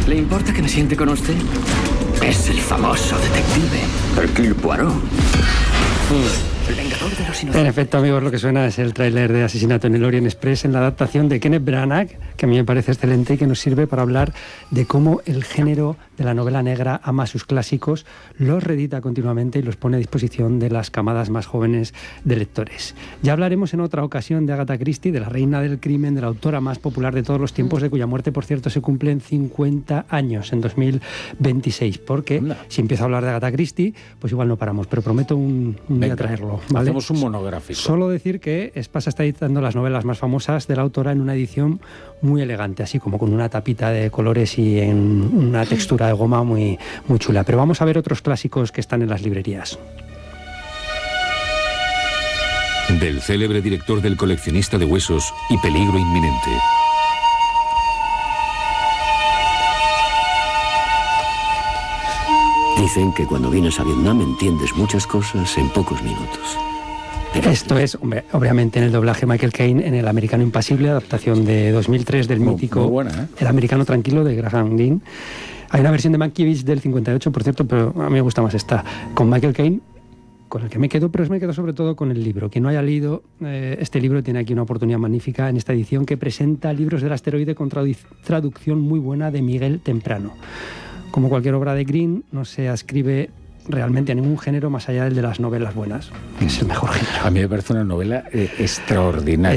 ¿Le importa que me siente con usted? Es el famoso detective Hercule Poirot. El vengador de los inocentes. En efecto, amigos, lo que suena es el tráiler de Asesinato en el Orient Express en la adaptación de Kenneth Branagh, que a mí me parece excelente y que nos sirve para hablar de cómo el género de la novela negra ama sus clásicos, los reedita continuamente y los pone a disposición de las camadas más jóvenes de lectores. Ya hablaremos en otra ocasión de Agatha Christie, de la reina del crimen, de la autora más popular de todos los tiempos, de cuya muerte, por cierto, se cumplen 50 años en 2026, porque si empiezo a hablar de Agatha Christie, pues igual no paramos, pero prometo un día traerlo, ¿vale? Hacemos un monográfico. Solo decir que Espasa está editando las novelas más famosas de la autora en una edición muy elegante, así como con una tapita de colores y en una textura de goma muy, muy chula. Pero vamos a ver otros clásicos que están en las librerías. Del célebre director del Coleccionista de Huesos y Peligro Inminente. Dicen que cuando vienes a Vietnam entiendes muchas cosas en pocos minutos. Esto es, obviamente, en el doblaje Michael Caine en El Americano Impasible, adaptación de 2003 del mítico muy buena, ¿eh? El Americano Tranquilo de Graham Greene. Hay una versión de Mankiewicz del 58, por cierto, pero a mí me gusta más esta, con Michael Caine, con el que me quedo, pero me quedo sobre todo con el libro. Quien no haya leído este libro tiene aquí una oportunidad magnífica en esta edición que presenta Libros del Asteroide con traducción muy buena de Miguel Temprano. Como cualquier obra de Greene, no se ascribe realmente a ningún género más allá del de las novelas buenas, que es el mejor género. A mí me parece una novela extraordinaria.